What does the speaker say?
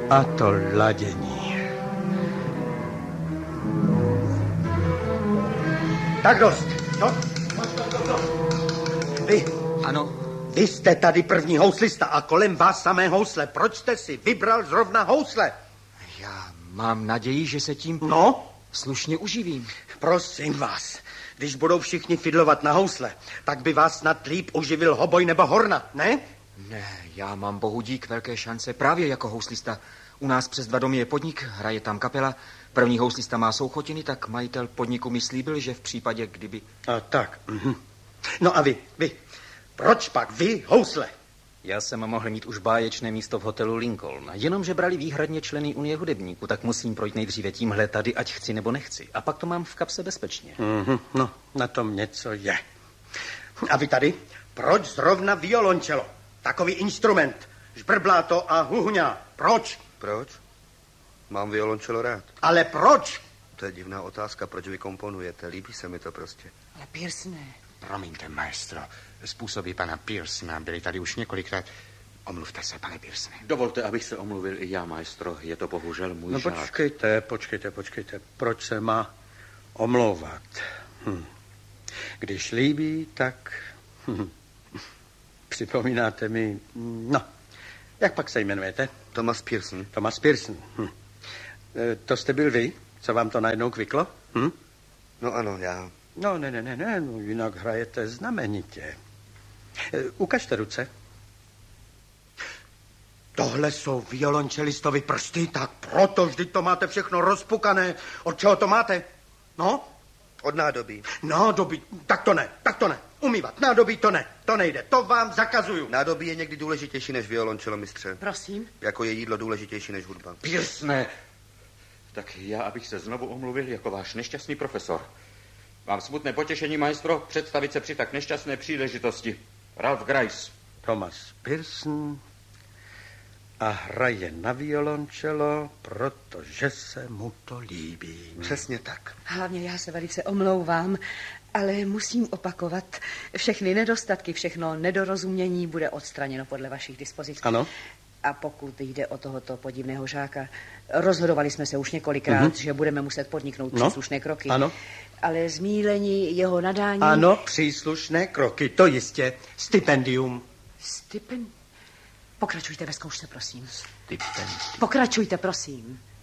A to ladění. Tak dost. No. Vy. Ano. Vy jste tady první houslista a kolem vás samé housle. Proč jste si vybral zrovna housle? Já mám naději, že se tím slušně uživím. Prosím vás, když budou všichni fidlovat na housle, tak by vás snad líp uživil hoboj nebo horna, ne? Ne, já mám bohu dík velké šance právě jako houslista. U nás přes 2 domy je podnik, hraje tam kapela. První houslista má souchotiny, tak majitel podniku mi slíbil, že v případě, kdyby... A tak. No a vy, proč pak vy housle? Já jsem mohl mít už báječné místo v hotelu Lincoln, jenomže brali výhradně členy Unie hudebníků, tak musím projít nejdříve tímhle tady, ať chci nebo nechci. A pak to mám v kapse bezpečně. No, na tom něco je. A vy tady? Proč zrovna violončelo? Takový instrument. Žbrbláto a huhňa. Proč? Proč? Mám violončelo rád. Ale proč? To je divná otázka, proč vy komponujete. Líbí se mi to prostě. Ale Pearsone. Promiňte, maestro. Způsoby pana Pearsona byly tady už několikrát. Omluvte se, pane Pearsone. Dovolte, abych se omluvil i já, maestro. Je to bohužel můj žák. Počkejte. Proč se má omlouvat? Když líbí, tak... Připomínáte mi... No, jak pak se jmenujete? Thomas Pearson. Thomas Pearson. To jste byl vy? Co vám to najednou kvyklo? No ano, já... No, ne, jinak hrajete znamenitě. Ukažte ruce. Tohle jsou violončelistovi prsty, tak proto vždyť to máte všechno rozpukané. Od čeho to máte? No? Od nádobí. Nádobí, tak to ne. Umývat nádobí to ne, to nejde, to vám zakazuju. Nádobí je někdy důležitější než violončelo, mistře. Prosím? Jako je jídlo důležitější než hudba. Pearsone. Tak já, abych se znovu omluvil jako váš nešťastný profesor. Mám smutné potěšení, maestro, představit se při tak nešťastné příležitosti. Ralph Grice. Thomas Pearson a hraje na violončelo, protože se mu to líbí. Přesně tak. Hlavně já se velice omlouvám, ale musím opakovat, všechny nedostatky, všechno nedorozumění bude odstraněno podle vašich dispozic. Ano. A pokud jde o tohoto podivného žáka, rozhodovali jsme se už několikrát, že budeme muset podniknout příslušné kroky. Ano. Ale zmílení jeho nadání... Ano, příslušné kroky, to jistě. Stipendium. Pokračujte ve zkoušce, prosím. Stipendium. Pokračujte, prosím.